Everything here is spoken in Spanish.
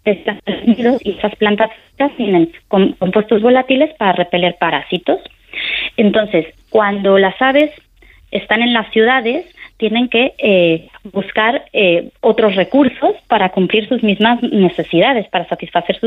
y esas plantas tienen compuestos volátiles para repeler parásitos. Entonces, cuando las aves están en las ciudades, tienen que buscar otros recursos para cumplir sus mismas necesidades, para satisfacer sus